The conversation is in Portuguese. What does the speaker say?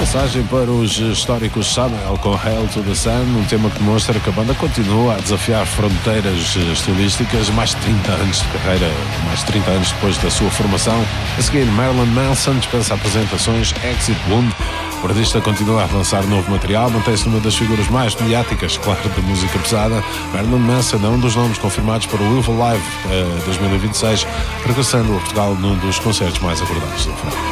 passagem para os históricos Samuel com Hail to the Sun, um tema que demonstra que a banda continua a desafiar fronteiras estilísticas, mais de 30 anos de carreira, mais de 30 anos depois da sua formação. A seguir, Marilyn Manson dispensa apresentações, Exit Wound. O artista continua a avançar novo material, mantém-se numa das figuras mais mediáticas, claro, da música pesada. Marilyn Manson é um dos nomes confirmados para o Ulva Live 2026, regressando a Portugal num dos concertos mais aguardados do verão.